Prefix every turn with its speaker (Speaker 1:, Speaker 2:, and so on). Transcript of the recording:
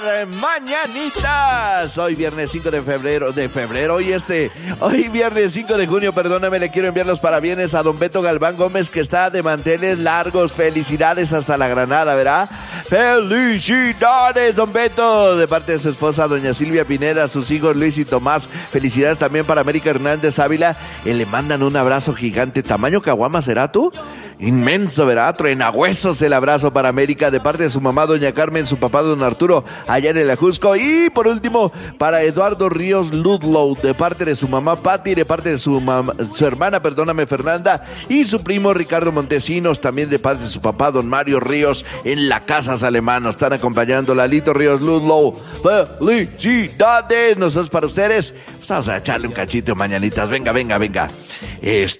Speaker 1: Mañanitas. Hoy viernes 5 de febrero, hoy viernes 5 de junio, perdóname, le quiero enviar los parabienes a don Beto Galván Gómez, que está de manteles largos. Felicidades hasta la Granada, ¿verdad? Felicidades, don Beto, de parte de su esposa, doña Silvia Pineda, sus hijos Luis y Tomás. Felicidades también para América Hernández Ávila, le mandan un abrazo gigante, tamaño caguama, ¿será tú? Inmenso, ¿verdad? Truenahuesos el abrazo para América, de parte de su mamá, doña Carmen, su papá, don Arturo, allá en el Ajusco. Y por último, para Eduardo Ríos Ludlow, de parte de su mamá Patti, de parte de su hermana, Fernanda, y su primo Ricardo Montesinos, también de parte de su papá, don Mario Ríos, en la Casas Alemano. Están acompañando Lalito Ríos Ludlow. ¡Felicidades! Nosotros para ustedes, pues vamos a echarle un cachito, mañanitas. Venga.